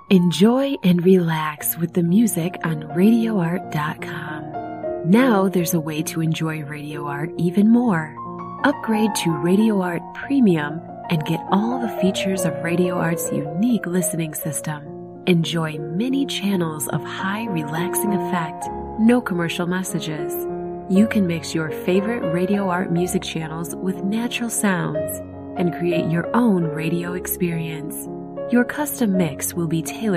Enjoy and relax with the music on RadioArt.com. Now there's a way to enjoy Radio Art even more. Upgrade to Radio Art Premium and get all the features of Radio Art's unique listening system. Enjoy many channels of high relaxing effect, no commercial messages. You can mix your favorite Radio Art music channels with natural sounds and create your own radio experience. Your custom mix will be tailored